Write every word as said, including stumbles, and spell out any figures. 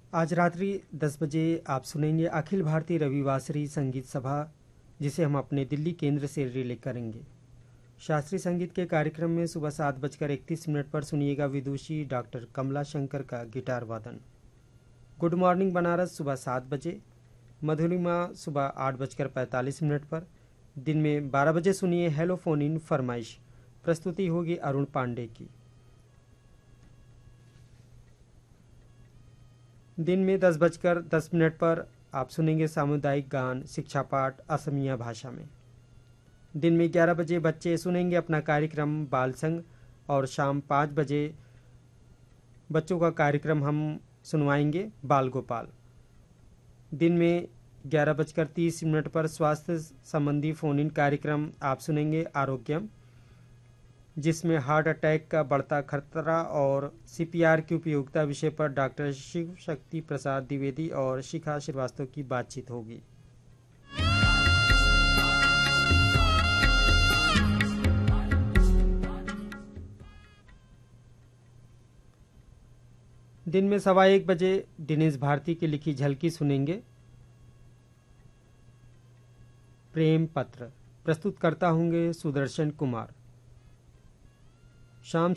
आज रात्रि दस बजे आप सुनेंगे अखिल भारतीय रविवासरी संगीत सभा, जिसे हम अपने दिल्ली केंद्र से रिले करेंगे। शास्त्रीय संगीत के कार्यक्रम में सुबह सात बजकर इकतीस मिनट पर सुनिएगा विदुषी डॉक्टर कमला शंकर का गिटार वादन। गुड मॉर्निंग बनारस सुबह सात बजे, मधुरिमा सुबह आठ बजकर पैंतालीस मिनट पर। दिन में बारह बजे सुनिए हेलो फोन इन फरमाइश, प्रस्तुति होगी अरुण पांडे की। दिन में दस बजकर दस मिनट पर आप सुनेंगे सामुदायिक गान शिक्षा पाठ असमिया भाषा में। दिन में ग्यारह बजे बच्चे सुनेंगे अपना कार्यक्रम बाल संग, और शाम पाँच बजे बच्चों का कार्यक्रम हम सुनवाएंगे बाल गोपाल। दिन में ग्यारह बजकर तीस मिनट पर स्वास्थ्य संबंधी फ़ोन इन कार्यक्रम आप सुनेंगे आरोग्यम, जिसमें हार्ट अटैक का बढ़ता खतरा और सीपीआर की उपयोगिता विषय पर डॉक्टर शिव शक्ति प्रसाद द्विवेदी और शिखा श्रीवास्तव की बातचीत होगी। दिन में सवा एक बजे दिनेश भारती की लिखी झलकी सुनेंगे प्रेम पत्र, प्रस्तुत करता होंगे सुदर्शन कुमार। शाम